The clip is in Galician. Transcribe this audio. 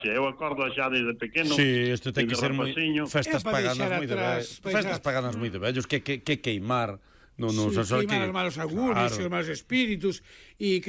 Eu acordo xa desde pequeno. Sí, isto ten que ser moi festas paganas moi de vellos. Festas paganas moi de vellos, que queimar. Sí, queimar os malos augurios, os malos espíritus, e